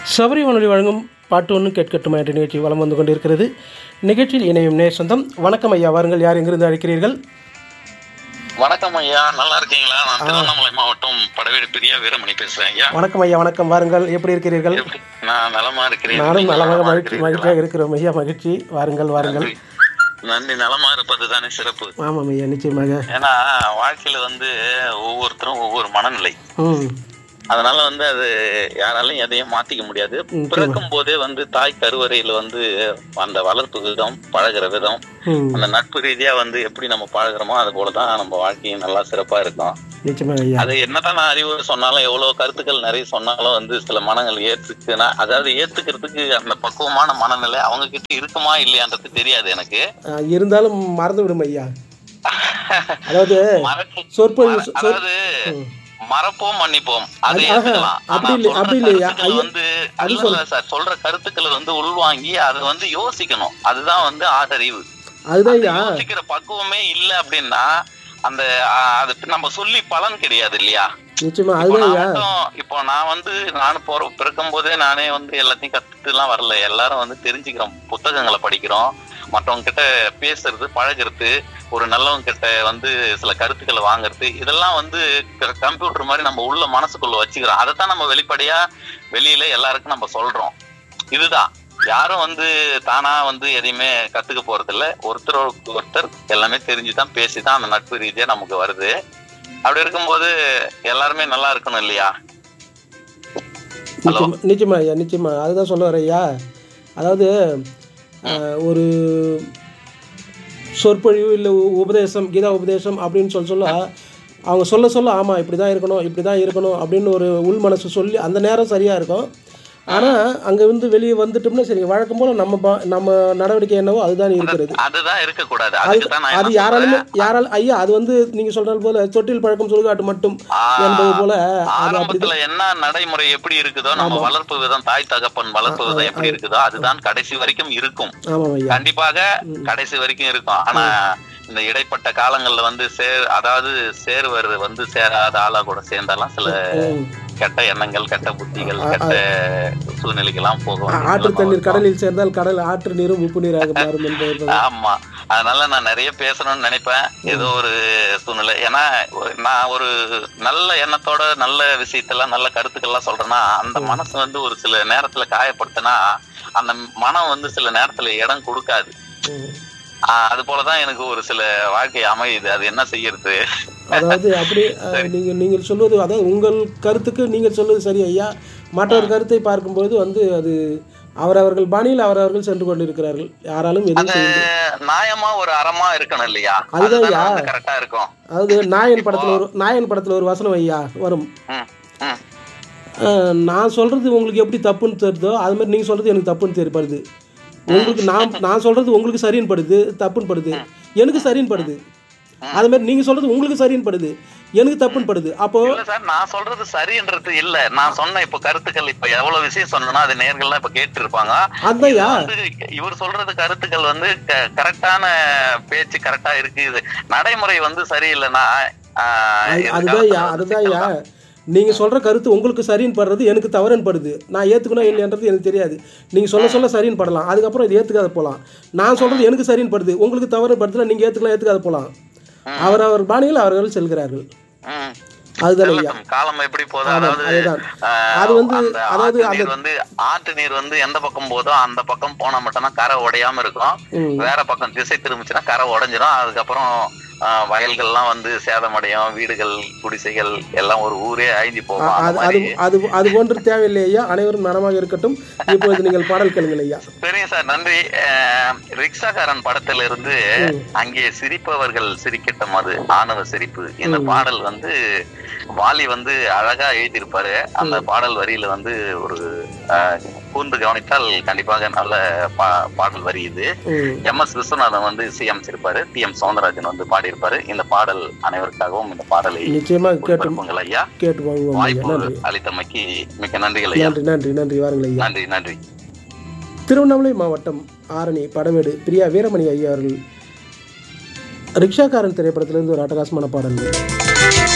சபரி வானொலி வழங்கும் பாட்டு ஒன்று கேட்கட்டுமா என்ற நிகழ்ச்சி வலம் வந்து கொண்டிருக்கிறது. நிகழ்ச்சியில் இணையும் நேசந்தம். வணக்கம் ஐயா, வாருங்கள். யார் எங்கிருந்து அழைக்கிறீர்கள்? வணக்கம் ஐயா, நல்லா இருக்கீங்களா? நான் திருவண்ணாமலை மாவட்டம் படவேடு பிரியா வீரமணி பேசுறேன் ஐயா. வணக்கம் ஐயா, வணக்கம். வாருங்கள். எப்படி இருக்கிறீர்கள்? நான் நலமா இருக்கிறேன். நானும் நலமாக மகிழ்ச்சியாக இருக்கிறோம் ஐயா. மகிழ்ச்சி. வாருங்கள் வாருங்கள். நன்றி. நலமா இருப்பது தானே சிறப்பு. ஆமாம் ஐயா, நிச்சயமாக. ஏன்னா வாழ்க்கையில ஒவ்வொருத்தரும் ஒவ்வொரு மனநிலை. அதனால அது யாராலையும் எதையும் மாத்திக்க முடியாது. பிறக்கும் போதே தாய் கருவறையில அந்த வளர்ப்பு விதம், பழகிற விதம், அந்த நட்பு ரீதியா எப்படி நம்ம பழகிறோமோ அது போலதான் நம்ம வாழ்க்கையும் நல்லா சிறப்பா இருக்கும். அது என்னதான் நான் அறிவுரை சொன்னாலும், எவ்வளவு கருத்துக்கள் நிறைய சொன்னாலும் சில மனங்கள் ஏத்துக்குன்னா, அதாவது ஏத்துக்கிறதுக்கு அந்த பக்குவமான மனநிலை அவங்க கிட்ட இருக்குமா இல்லையான்றது தெரியாது எனக்கு. இருந்தாலும் மறந்து விடும் ஐயா. அதாவது மறப்போம், மன்னிப்போம், அது சொல்ற கருத்துக்களை உள்வாங்கி அதை யோசிக்கணும். அதுதான் ஆதறிவு. யோசிக்கிற பக்குவமே இல்ல அப்படின்னா அந்த அது நம்ம சொல்லி பலன் கிடையாது இல்லையா? இப்போ நானும் பிறக்கும் போதே நானே எல்லாத்தையும் கத்துட்டு எல்லாம் வரல. எல்லாரும் தெரிஞ்சுக்கிறோம், புத்தகங்களை படிக்கிறோம், மற்றவங்க கிட்ட பேசுறது, பழகிறது, ஒரு நல்லவங்க கிட்ட சில கருத்துக்களை வாங்குறது, இதெல்லாம் கம்ப்யூட்டர் மாதிரி நம்ம உள்ள மனசுக்குள்ள வச்சுக்கிறோம். அதைத்தான் நம்ம வெளிப்படையா வெளியில எல்லாருக்கும் நம்ம சொல்றோம். இதுதான், யாரும் தானா எதையுமே கத்துக்க போறது இல்ல. ஒருத்தருக்கு ஒருத்தர் எல்லாமே தெரிஞ்சுதான் பேசிதான் அந்த நட்பு ரீதியா நமக்கு வருது. அப்படி இருக்கும்போது எல்லாருமே நல்லா இருக்கணும் இல்லையா? நிச்சயமா ஐயா, நிச்சயமா. அதுதான் சொல்ல வர ஐயா. அதாவது ஒரு சொற்பொழிவு இல்லை உபதேசம், கீதா உபதேசம் அப்படின்னு சொல்ல அவங்க சொல்ல ஆமாம் இப்படி தான் இருக்கணும் அப்படின்னு ஒரு உள் மனசு சொல்லி அந்த நேரம் சரியாக இருக்கும். ஆனால் அங்கே வெளியே வந்துட்டோம்னா சரி, வழக்கம் போல் நம்ம நடவடிக்கை என்னவோ அதுதான் இருக்கிறது. அதுதான் இருக்கக்கூடாது. அது யாராலும் ஐயா, அது நீங்கள் சொல்றது போல தொட்டில் பழக்கம் சுடுகாட்டு மட்டும் என்பது போல ஆரம்பத்துல என்ன நடைமுறை எப்படி இருக்குதோ, நம்ம வளர்ப்பு விதம், தாய் தகப்பன் வளர்ப்பு விதம் எப்படி இருக்குதோ அதுதான் கடைசி வரைக்கும் இருக்கும். கண்டிப்பாக கடைசி வரைக்கும் இருக்கும். ஆனா இந்த இடைப்பட்ட காலங்கள்ல சேர்வர் சேராத ஆளா கூட சேர்ந்தாலும் சில கெட்ட எண்ணங்கள், கெட்ட புத்திகள், கெட்ட சூழ்நிலைக்கெல்லாம் போகும். ஆற்று தண்ணீர் கடலில் சேர்ந்தால் கடல் ஆற்று நீரும் உப்பு நீராக மாறும் என்பது. ஆமா, அதனால நான் நிறைய பேசணும்னு நினைப்பேன். ஏதோ ஒரு சூழ்நிலை, ஏன்னா நான் ஒரு நல்ல எண்ணத்தோட நல்ல விஷயத்தெல்லாம் நல்ல கருத்துக்கள்லாம் சொல்றேன்னா அந்த மனசு ஒரு சில நேரத்துல காயப்படுத்தினா அந்த மனம் சில நேரத்துல இடம் கொடுக்காது. அது போலதான் எனக்கு ஒரு சில வாழ்க்கை அமையுது. அது என்ன செய்யறது? அதாவது அப்படி நீங்கள் சொல்வது, அதாவது உங்கள் கருத்துக்கு நீங்கள் சொல்வது சரி ஐயா. மற்றொரு கருத்தை பார்க்கும்போது அது அவரவர்கள் பாணியில் அவரவர்கள் சென்று கொண்டிருக்கிறார்கள். யாராலும் எதுவும் நியாயமா ஒரு அறமா இருக்கணும் இல்லையா? அதுதான் கரெக்டா இருக்கும். அதாவது நாயன் படத்துல ஒரு வசனம் ஐயா வரும். நான் சொல்றது உங்களுக்கு எப்படி தப்புன்னு தெரியுதோ அது மாதிரி நீங்க சொல்றது எனக்கு தப்புன்னு தெரியுது. உங்களுக்கு நான் சொல்றது உங்களுக்கு சரின்னு படுது, தப்புன்னு படுது, எனக்கு சரின்னு படுது. அது மாதிரி நீங்க சொல்றது உங்களுக்கு சரின்னு படுது, எனக்கு தப்புன்னு படுது. அப்போ சார், நான் சொல்றது சரின்றது இல்ல. நான் சொன்ன இப்ப கருத்துக்கள் இப்ப எவ்வளவு விஷயம் சொன்னா அது நேர்கள்லாம் இப்ப கேட்டு இருப்பாங்க. அதையா இவர் சொல்றது கருத்துக்கள் கரெக்டான பேச்சு கரெக்டா இருக்கு. இது நடைமுறை சரியில்லைன்னா அதுதான் நீங்க சொல்ற கருத்து உங்களுக்கு சரின்னு படுறது, எனக்கு தவறுன்னு படுது. நான் ஏத்துக்கணும் இல்லைன்றது எனக்கு தெரியாது. நீங்க சொல்ல சரின்னு படலாம், அதுக்கப்புறம் இது ஏத்துக்காத போலாம். நான் சொல்றது எனக்கு சரின்னு படுது, உங்களுக்கு தவறு படுதுல நீங்க ஏத்துக்காத போலாம். அவர் பாணியில் அவர்கள் செல்கிறார்கள். அதுதான் காலம் எப்படி போதோ, அதாவது ஆற்று நீர் எந்த பக்கம் போதோ அந்த பக்கம் போனா மட்டும்தான் கரை உடையாம இருக்கும். வேற பக்கம் திசை திரும்பிச்சுன்னா கரை உடைஞ்சிடும். அதுக்கப்புறம் வயல்கள்லாம் சேதமடையும், வீடுகள், குடிசைகள் எல்லாம் ஒரு ஊரே அழிஞ்சு போகும். அது போன்று தேவையில்லையா? அனைவரும் நலமாக இருக்கட்டும். இப்போது நீங்கள் பாடல் கேளுங்கள் ஐயா. சரிங்க சார், நன்றி. ரிக்ஷாக்காரன் படத்துல இருந்து அங்கே சிரிப்பவர்கள் சிரிக்கட்டும் அது ஆணவ சிரிப்பு, இந்த பாடல் வாலி அழகா எழுதியிருப்பாரு. அந்த பாடல் வரியில ஒரு கூர்ந்து கவனித்தால் கண்டிப்பாக நல்ல பாடல் வரி இது. MS Viswanathan இசையமைச்சிருப்பாரு, TM Soundararajan பாடியிருப்பாரு. இந்த பாடல் அனைவருக்காகவும் இந்த பாடலை நிச்சயமாக ஐயா. வாய்ப்பு அளித்தமைக்கு மிக்க நன்றிகள் ஐயா. நன்றி நன்றி. வாருங்கள் ஐயா. நன்றி நன்றி. திருவண்ணாமலை மாவட்டம் ஆரணி படவேடு பிரியா வீரமணி ஐயா அவர்கள் ரிக்ஷாக்காரன் திரைப்படத்திலிருந்து ஒரு அட்டகாசமான பாடல்.